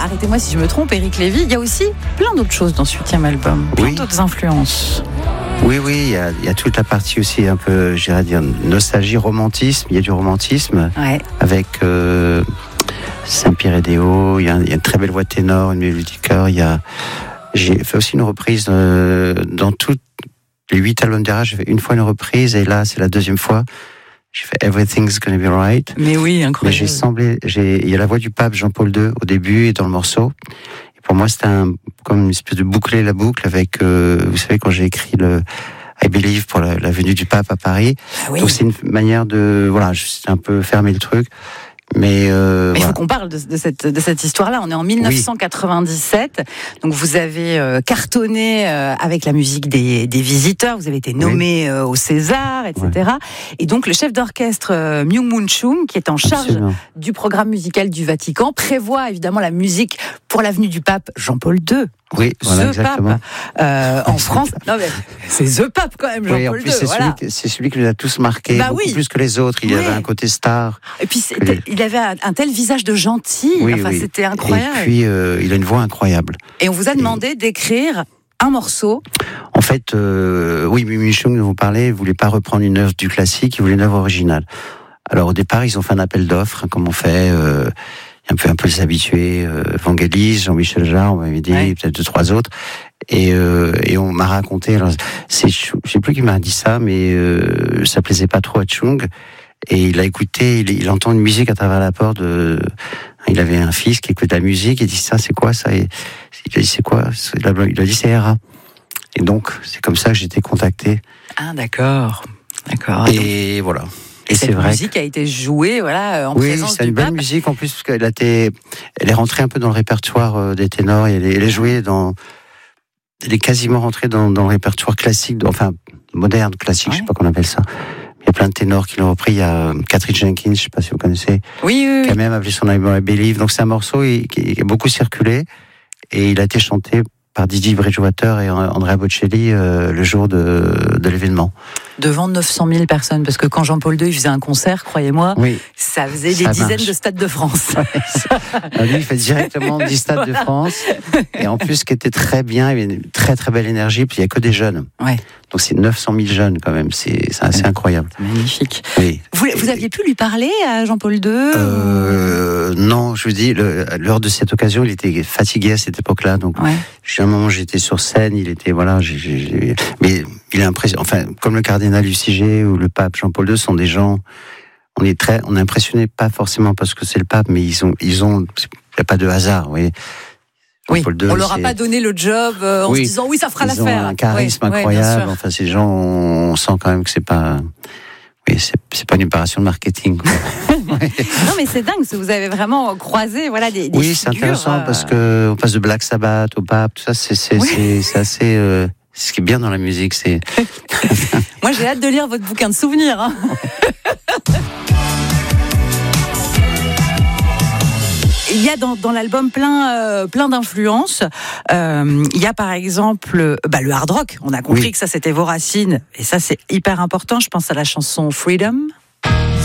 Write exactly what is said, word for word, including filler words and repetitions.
arrêtez-moi si je me trompe, Éric Lévy, il y a aussi plein d'autres choses dans ce huitième album, plein oui. d'autres influences. Oui, oui, il y, a, il y a toute la partie aussi un peu, j'irais dire, nostalgie, romantisme. Il y a du romantisme ouais. avec euh, Saint-Pierre et Déo. Il y, a, il y a une très belle voix de ténor, une mélodie de chœur. Il y a, j'ai fait aussi une reprise euh, dans tous les huit albums d'Era. J'ai fait une fois une reprise et là, c'est la deuxième fois. J'ai fait Everything's Gonna Be Right. Mais oui, incroyable. Mais j'ai semblé, j'ai, il y a la voix du pape Jean-Paul deux au début et dans le morceau. Et pour moi, c'était un, comme une espèce de boucler la boucle avec, euh, vous savez, quand j'ai écrit le I Believe pour la, la venue du pape à Paris. Ah oui. Donc c'est une manière de, voilà, c'est un peu fermer le truc. Mais euh, il voilà. faut qu'on parle de, de, cette, de cette histoire-là. On est en dix-neuf cent quatre-vingt-dix-sept. Oui. Donc vous avez euh, cartonné euh, avec la musique des, des Visiteurs. Vous avez été nommé oui. euh, au César, et cetera. Ouais. Et donc le chef d'orchestre euh, Myung-Moon Chung, qui est en charge Absolument. du programme musical du Vatican, prévoit évidemment la musique pour l'avenue du pape Jean-Paul deux. Oui, voilà, The exactement. Pape euh, en France. Non mais c'est The Pape quand même, Jean-Paul oui, en plus, deux. C'est, voilà. celui, c'est celui qui nous a tous marqué, bah, beaucoup oui. plus que les autres. Il oui. avait un côté star. Et puis les... il avait un, un tel visage de gentil. Oui, enfin, oui. c'était incroyable. Et puis euh, il a une voix incroyable. Et on vous a demandé Et... d'écrire un morceau. En fait, euh, oui, Myung-Moon Chung, dont vous parlez, ne voulait pas reprendre une œuvre du classique, il voulait une œuvre originale. Alors au départ, ils ont fait un appel d'offres, hein, comme on fait. Euh, un peu un peu les habitués, euh, Vangelis, Jean-Michel Jarre, on m'avait dit, ouais. peut-être deux trois autres, et euh, et on m'a raconté. Alors c'est, je sais plus qui m'a dit ça, mais euh, ça plaisait pas trop à Chung, et il a écouté, il, il entend une musique à travers la porte. De, il avait un fils qui écoute la musique, et il dit ça, c'est quoi ça? Et il a dit c'est quoi? Il a dit c'est Era. Et donc c'est comme ça que j'ai été contacté. Ah d'accord, d'accord. Et donc... voilà. Et, et cette vrai musique que... a été jouée, voilà, en oui, présence du pape. Oui, c'est une belle musique en plus parce qu'elle a été, elle est rentrée un peu dans le répertoire des ténors. Et elle est, elle est jouée dans, elle est quasiment rentrée dans, dans le répertoire classique, enfin moderne, classique, ouais. je sais pas comment on appelle ça. Il y a plein de ténors qui l'ont repris. Il y a Catherine Jenkins, je sais pas si vous connaissez, oui, oui, qui a même appelé son album I Believe. Donc c'est un morceau qui a beaucoup circulé et il a été chanté par Didi Bridgewater et Andrea Bocelli euh, le jour de, de l'événement. Devant neuf cent mille personnes, parce que quand Jean-Paul deux il faisait un concert, croyez-moi, oui, ça faisait des ça dizaines marche. de stades de France. Ouais. Lui, il fait directement dix stades voilà. de France. Et en plus, ce qui était très bien, il y avait une très très belle énergie, puis il n'y a que des jeunes. Ouais. Donc c'est neuf cent mille jeunes quand même, c'est, c'est assez incroyable. C'est magnifique. Oui. Vous, vous aviez pu lui parler à Jean-Paul deux euh, Non, je vous dis, le, lors de cette occasion, il était fatigué à cette époque-là. Donc, ouais. j'ai un moment, j'étais sur scène, il était, voilà, j'ai, j'ai, mais il est impressionnant. Enfin, comme le cardinal Luciger ou le pape Jean-Paul deux sont des gens, on est très, on est impressionné, pas forcément parce que c'est le pape, mais ils ont, ils ont, il n'y a pas de hasard, vous voyez. Oui, deux, on leur a pas donné le job euh, en oui, se disant oui, ça fera ils l'affaire. Ont un charisme oui, incroyable. Oui, enfin, ces gens, on sent quand même que c'est pas, oui, c'est, c'est pas une opération de marketing. Quoi. ouais. Non, mais c'est dingue, vous avez vraiment croisé, voilà, des, des oui, figures, c'est intéressant euh... parce que on passe de Black Sabbath au pape, tout ça, c'est, c'est, oui. c'est, c'est assez. Euh, c'est ce qui est bien dans la musique, c'est. Moi, j'ai hâte de lire votre bouquin de souvenirs. Hein. Il y a dans, dans l'album plein, euh, plein d'influences. Euh, il y a par exemple bah, le hard rock. On a compris oui. que ça c'était vos racines. Et ça c'est hyper important. Je pense à la chanson Freedom.